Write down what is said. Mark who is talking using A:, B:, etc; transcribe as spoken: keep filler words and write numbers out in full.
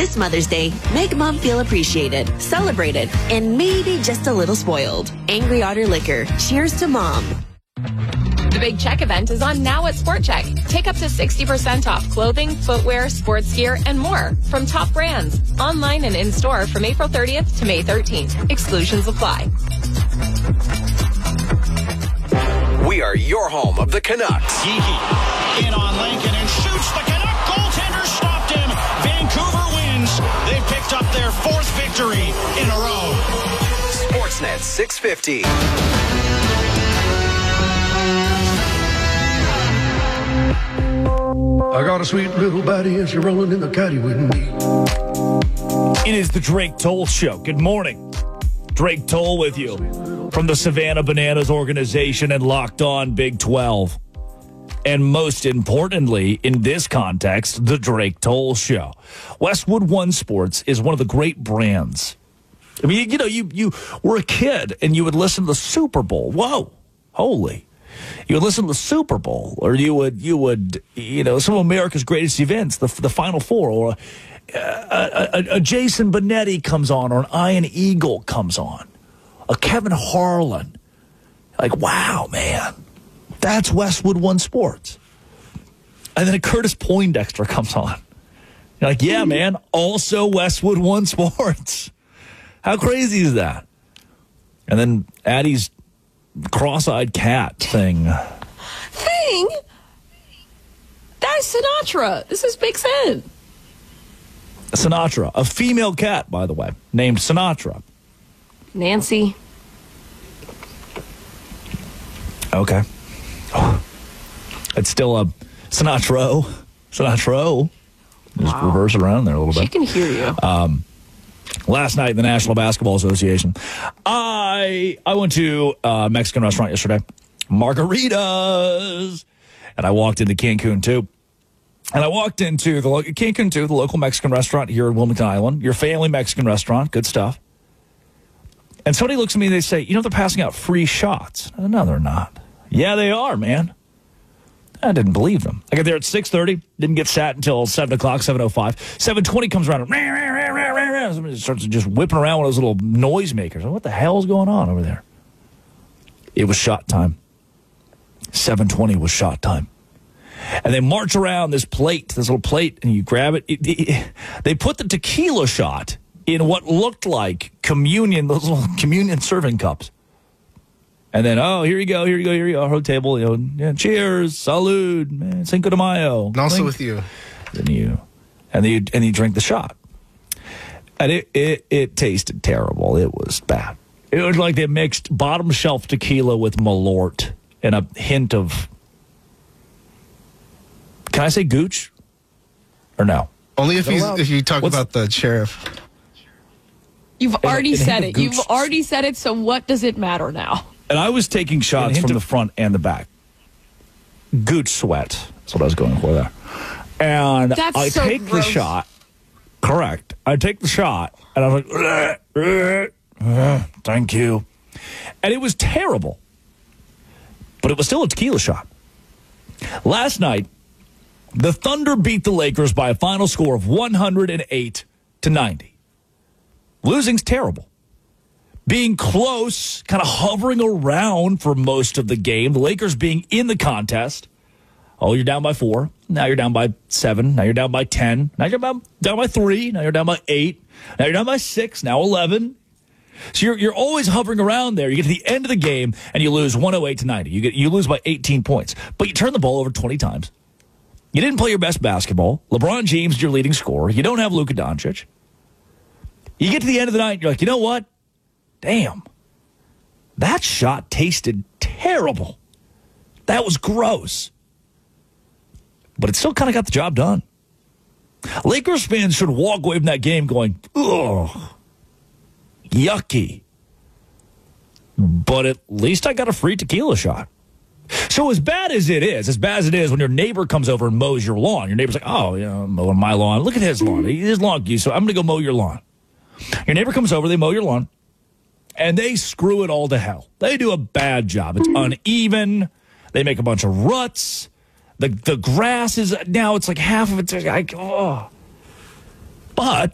A: This Mother's Day, make Mom feel appreciated, celebrated, and maybe just a little spoiled. Angry Otter Liquor. Cheers to Mom.
B: The Big Check event is on now at Sport Check. Take up to sixty percent off clothing, footwear, sports gear, and more from top brands. Online and in-store from April thirtieth to May thirteenth. Exclusions apply.
C: We are your home of the Canucks.
D: Geeky in on Lincoln and shoots. The Canuck goaltender stopped him. Vancouver wins. They picked up their fourth victory in a row.
C: Sportsnet six fifty.
E: I got a sweet little baddie and she's rolling in the caddy with me.
F: It is the Drake Toll Show. Good morning. Drake Toll with you from the Savannah Bananas organization and Locked On Big twelve. And most importantly, in this context, the Drake Toll Show. Westwood One Sports is one of the great brands. I mean, you know, you, you were a kid and you would listen to the Super Bowl. Whoa, holy. You would listen to the Super Bowl, or you would, you would, you know, some of America's greatest events, the the Final Four, or a, a, a, a Jason Benetti comes on, or an Ian Eagle comes on, a Kevin Harlan. Like, wow, man, that's Westwood One Sports. And then a Curtis Poindexter comes on. You're like, yeah, man, also Westwood One Sports. How crazy is that? And then Addie's cross-eyed cat thing.
B: Thing? That's Sinatra. This is Big Sin.
F: Sinatra, a female cat, by the way, named Sinatra.
B: Nancy.
F: Okay. Oh, it's still a Sinatra. Sinatra. Just
B: Wow.
F: reverse it around there a little bit.
B: She can hear you.
F: Um, last night, the National Basketball Association, I I went to a Mexican restaurant yesterday, margaritas, and I walked into Cancun too. And I walked into the lo- Cancun too, the local Mexican restaurant here in Wilmington Island, your family Mexican restaurant, good stuff. And somebody looks at me and they say, you know, they're passing out free shots. No, they're not. Yeah, they are, man. I didn't believe them. I got there at six thirty, didn't get sat until seven o'clock, seven oh five. seven twenty comes around, and somebody starts just whipping around with those little noisemakers. What the hell is going on over there? It was shot time. seven twenty was shot time. And they march around this plate, this little plate, and you grab it. It, it. They put the tequila shot in what looked like communion, those little communion serving cups. And then, oh, here you go, here you go, here you go, whole table, you know, yeah, cheers, salud, man, Cinco de Mayo.
G: And also
F: Clink.
G: with you.
F: Then you, and then you, and you drink the shot. And it, it, it tasted terrible. It was bad. It was like they mixed bottom shelf tequila with Malort and a hint of, can I say gooch? Or no?
G: Only if,
F: Is that
G: he's,
F: allowed?
G: if you talk
F: What's-
G: about the sheriff.
B: You've already
F: and
B: said
F: hit
B: it.
F: the
B: You've
F: gooch.
B: already said it, so what does it matter now?
F: And I was taking shots hint from of- the front and the back. Gooch sweat. That's what I was going for there. And
B: That's
F: I
B: so
F: take the
B: gross.
F: shot. Correct. I take the shot, and I was like, "Ugh, ugh, ugh, thank you. And it was terrible. But it was still a tequila shot. Last night, the Thunder beat the Lakers by a final score of one hundred eight to ninety. Losing's terrible. Being close, kind of hovering around for most of the game. The Lakers being in the contest. Oh, you're down by four. Now you're down by seven. Now you're down by ten. Now you're down, down by three. Now you're down by eight. Now you're down by six. Now eleven. So you're you're always hovering around there. You get to the end of the game and you lose one oh eight to ninety. You get you lose by eighteen points. But you turn the ball over twenty times. You didn't play your best basketball. LeBron James is your leading scorer. You don't have Luka Doncic. You get to the end of the night and you're like, you know what? Damn. That shot tasted terrible. That was gross. But it still kind of got the job done. Lakers fans should walk away from that game going, ugh, yucky. But at least I got a free tequila shot. So as bad as it is, as bad as it is when your neighbor comes over and mows your lawn, your neighbor's like, oh, you know, I'm mowing my lawn. Look at his lawn. His lawn, so I'm going to go mow your lawn. Your neighbor comes over, they mow your lawn, and they screw it all to hell. They do a bad job. It's uneven. They make a bunch of ruts. The the grass is, now it's like half of it's like, oh. But